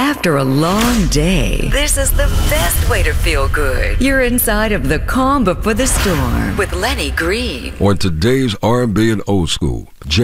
After a long day, this is the best way to feel good. You're inside of the calm before the storm with Lenny Green. On today's R&B and old school,